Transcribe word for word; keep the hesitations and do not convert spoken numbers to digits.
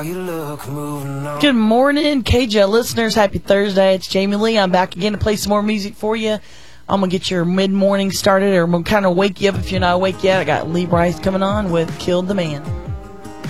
Good morning, K J listeners. Happy Thursday. It's Jamie Lee. I'm back again to play some more music for you. I'm going to get your mid-morning started, or I'm going to kind of wake you up if you're not awake yet. I got Lee Brice coming on with Killed the Man.